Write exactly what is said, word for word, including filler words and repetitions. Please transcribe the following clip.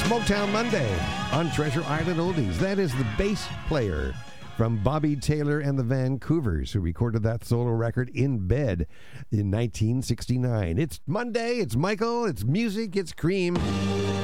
Motown Monday on Treasure Island Oldies. That is the bass player from Bobby Taylor and the Vancouvers, who recorded that solo record in bed in nineteen sixty-nine. It's Monday, it's Michael, it's music, it's cream.